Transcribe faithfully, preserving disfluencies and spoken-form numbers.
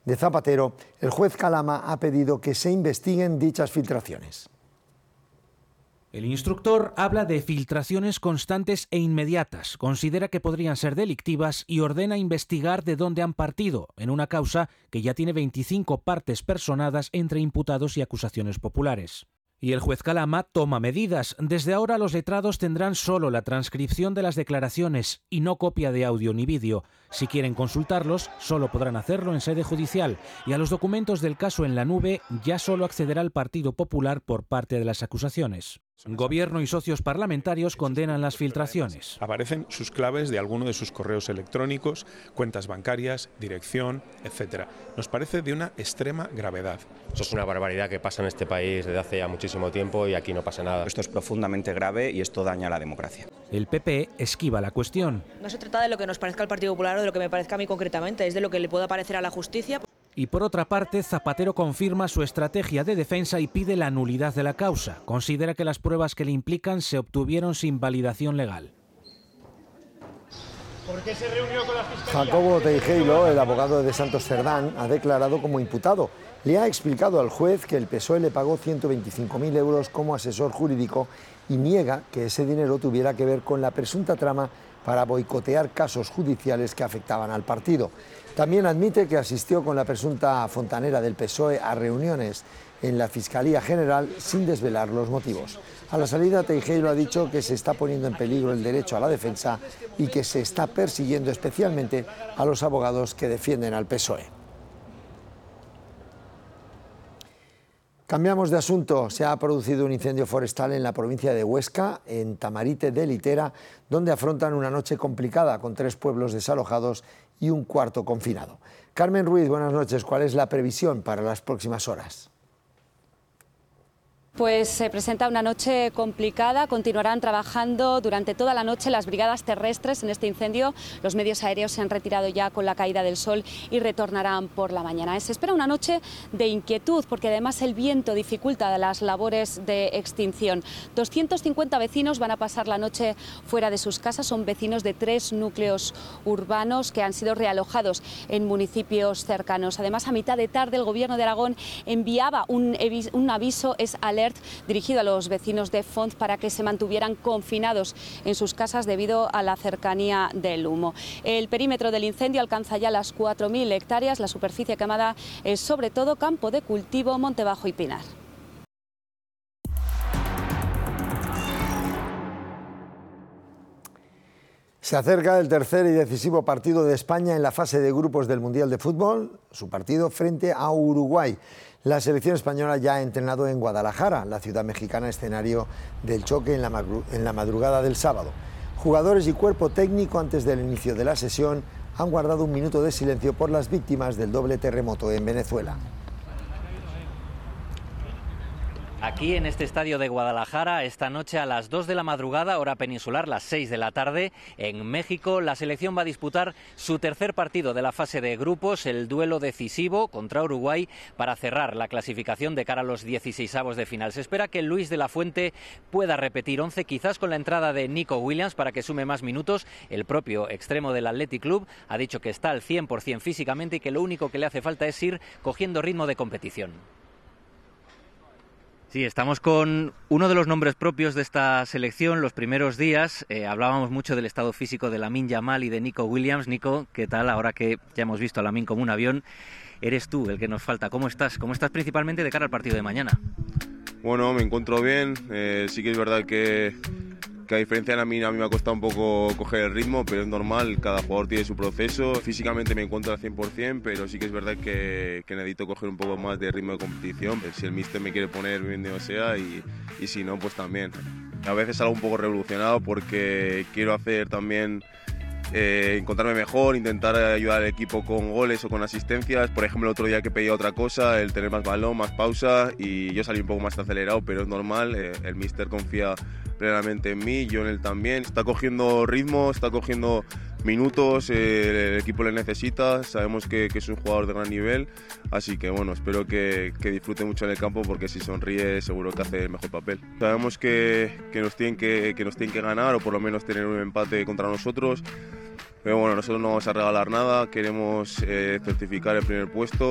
de Zapatero, el juez Calama ha pedido que se investiguen dichas filtraciones. El instructor habla de filtraciones constantes e inmediatas, considera que podrían ser delictivas y ordena investigar de dónde han partido, en una causa que ya tiene veinticinco partes personadas entre imputados y acusaciones populares. Y el juez Calama toma medidas. Desde ahora los letrados tendrán solo la transcripción de las declaraciones y no copia de audio ni vídeo. Si quieren consultarlos, solo podrán hacerlo en sede judicial. Y a los documentos del caso en la nube ya solo accederá el Partido Popular por parte de las acusaciones. Gobierno y socios parlamentarios condenan las filtraciones. Aparecen sus claves de alguno de sus correos electrónicos, cuentas bancarias, dirección, etcétera. Nos parece de una extrema gravedad. Eso es una barbaridad que pasa en este país desde hace ya muchísimo tiempo y aquí no pasa nada. Esto es profundamente grave y esto daña a la democracia. El P P esquiva la cuestión. No se trata de lo que nos parezca al Partido Popular o de lo que me parezca a mí concretamente, es de lo que le pueda parecer a la justicia. Y por otra parte, Zapatero confirma su estrategia de defensa y pide la nulidad de la causa. Considera que las pruebas que le implican se obtuvieron sin validación legal. ¿Por qué se reunió con la Fiscalía? Jacobo Teijeiro, el abogado de Santos Cerdán, ha declarado como imputado. Le ha explicado al juez que el P S O E le pagó ciento veinticinco mil euros como asesor jurídico y niega que ese dinero tuviera que ver con la presunta trama para boicotear casos judiciales que afectaban al partido. También admite que asistió con la presunta fontanera del P S O E a reuniones en la Fiscalía General sin desvelar los motivos. A la salida, Teijeiro ha dicho que se está poniendo en peligro el derecho a la defensa y que se está persiguiendo especialmente a los abogados que defienden al P S O E. Cambiamos de asunto. Se ha producido un incendio forestal en la provincia de Huesca, en Tamarite de Litera, donde afrontan una noche complicada con tres pueblos desalojados y un cuarto confinado. Carmen Ruiz, buenas noches. ¿Cuál es la previsión para las próximas horas? Pues se presenta una noche complicada, continuarán trabajando durante toda la noche las brigadas terrestres en este incendio. Los medios aéreos se han retirado ya con la caída del sol y retornarán por la mañana. Se espera una noche de inquietud porque además el viento dificulta las labores de extinción. doscientos cincuenta vecinos van a pasar la noche fuera de sus casas, son vecinos de tres núcleos urbanos que han sido realojados en municipios cercanos. Además, a mitad de tarde el Gobierno de Aragón enviaba un, un aviso, es alerta, dirigido a los vecinos de Font para que se mantuvieran confinados en sus casas debido a la cercanía del humo. El perímetro del incendio alcanza ya las cuatro mil hectáreas, la superficie quemada es sobre todo campo de cultivo, monte bajo y pinar. Se acerca el tercer y decisivo partido de España en la fase de grupos del Mundial de Fútbol, su partido frente a Uruguay. La selección española ya ha entrenado en Guadalajara, la ciudad mexicana escenario del choque en la, en la madrugada del sábado. Jugadores y cuerpo técnico antes del inicio de la sesión han guardado un minuto de silencio por las víctimas del doble terremoto en Venezuela. Aquí en este estadio de Guadalajara, esta noche a las dos de la madrugada, hora peninsular, las seis de la tarde, en México, la selección va a disputar su tercer partido de la fase de grupos, el duelo decisivo contra Uruguay, para cerrar la clasificación de cara a los dieciseisavos de final. Se espera que Luis de la Fuente pueda repetir once, quizás con la entrada de Nico Williams para que sume más minutos. El propio extremo del Athletic Club ha dicho que está al cien por cien físicamente y que lo único que le hace falta es ir cogiendo ritmo de competición. Sí, estamos con uno de los nombres propios de esta selección. Los primeros días eh, hablábamos mucho del estado físico de Lamine Yamal y de Nico Williams. Nico, ¿qué tal? Ahora que ya hemos visto a Lamine como un avión, eres tú el que nos falta. ¿Cómo estás? ¿Cómo estás principalmente de cara al partido de mañana? Bueno, me encuentro bien. Eh, sí que es verdad que, que a diferencia de Lamine, a mí me ha costado un poco coger el ritmo, pero es normal, cada jugador tiene su proceso. Físicamente me encuentro al cien por cien, pero sí que es verdad que, que necesito coger un poco más de ritmo de competición. Si el míster me quiere poner, bienvenido sea, y, y si no, pues también. A veces salgo un poco revolucionado porque quiero hacer también... Eh, encontrarme mejor, intentar ayudar al equipo con goles o con asistencias. Por ejemplo, el otro día que pedía otra cosa, el tener más balón, más pausa, y yo salí un poco más acelerado, pero es normal. Eh, el míster confía plenamente en mí, yo en él también. Está cogiendo ritmo, está cogiendo minutos, eh, el equipo le necesita, sabemos que, que es un jugador de gran nivel, así que bueno, espero que, que disfrute mucho en el campo, porque si sonríe seguro que hace el mejor papel. Sabemos que, que, nos tienen que, que nos tienen que ganar, o por lo menos tener un empate contra nosotros, pero bueno, nosotros no vamos a regalar nada, queremos eh, certificar el primer puesto.